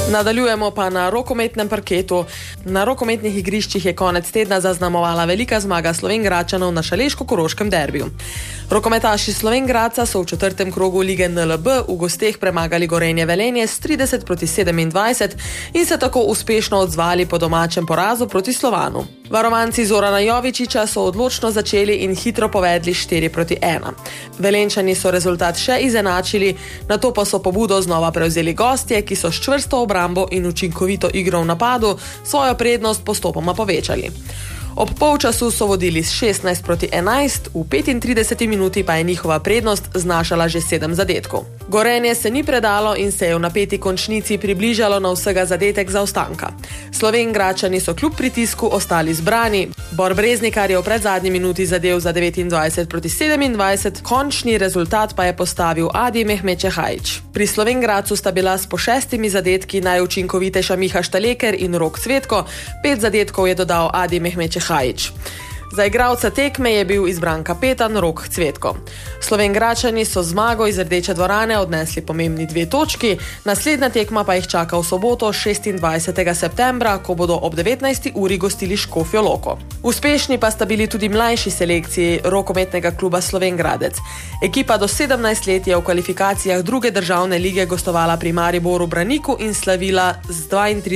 Nadaljujemo pa na rokometnem parketu. Na rokometnih igriščih je konec tedna zaznamovala velika zmaga Slovenjgračanov na šaleško-koroškem derbiju. Rokometaši Slovenjgradca so v četrtem krogu lige NLB v gosteh premagali Gorenje Velenje s 30-27 in se tako uspešno odzvali po domačem porazu proti Slovanu. Varovanci Zorana Jovičiča so odločno začeli in hitro povedli 4-1. Velenčani so rezultat še izenačili, nato pa so pobudo znova prevzeli gostje, ki so s čvrsto obrambo in učinkovito igro v napadu svojo prednost postopoma povečali. Ob polčasu so vodili s 16-11, v 35 minuti pa je njihova prednost znašala že 7 zadetkov. Gorenje se ni predalo in se je v napeti končnici približalo na vsega zadetek zaostanka. Slovenjgračani so kljub pritisku ostali zbrani. Bor Breznikar je v predzadnji minuti zadel za 29-27, končni rezultat pa je postavil Adi Mehmečehajić. Pri Slovenjgradcu sta bila s po 6 zadetki najučinkovitejša Miha Štaleker in Rok Cvetko, 5 zadetkov je dodal Adi Mehmečehajić. Za igralca tekme je bil izbran kapetan Rok Cvetko. Slovenjgračani so zmago iz Rdeče dvorane odnesli pomembni 2 točki, naslednja tekma pa jih čaka v soboto 26. septembra, ko bodo ob 19. uri gostili Škofjo Loko. Uspešni pa sta bili tudi mlajši selekciji rokometnega kluba Slovenjgradec. Ekipa do 17 let je v kvalifikacijah druge državne lige gostovala pri Mariboru Braniku in slavila z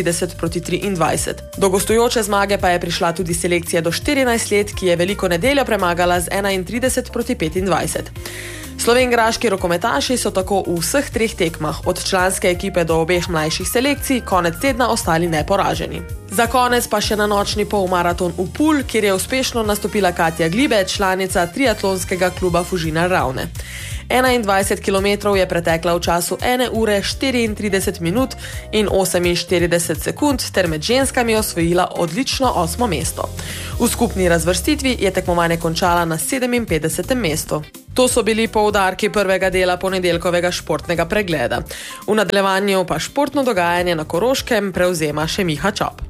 32-23. Do gostujoče zmage pa je prišla tudi selekcija do 14 let, ki je Veliko nedeljo premagala z 31-25. Slovenjgraški rokometaši so tako v vseh 3 tekmah, od članske ekipe do obeh mlajših selekcij, konec tedna ostali neporaženi. Za konec pa še na nočni polmaraton v Pulj, kjer je uspešno nastopila Katja Glibe, članica triatlonskega kluba Fužina Ravne. 21 km je pretekla v času 1 ure 34 minut in 48 sekund ter med ženskami osvojila odlično 8. mesto. V skupni razvrstitvi je tekmovanje končala na 57. mestu. To so bili poudarki prvega dela ponedeljkovega športnega pregleda. V nadaljevanju pa športno dogajanje na Koroškem prevzema še Miha Čop.